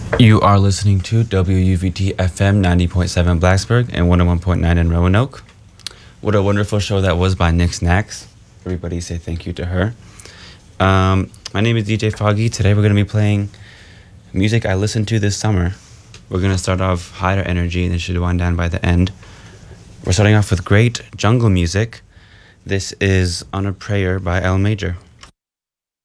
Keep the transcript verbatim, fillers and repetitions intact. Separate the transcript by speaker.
Speaker 1: You are listening to W U V T F M ninety point seven Blacksburg and one oh one point nine in Roanoke. What a wonderful show that was by Nick Snacks. Everybody say thank you to her. Um, my name is D J Foggy. Today we're going to be playing music I listened to this summer. We're going to start off higher energy and then should wind down by the end. We're starting off with great jungle music. This is On a Prayer by L Major.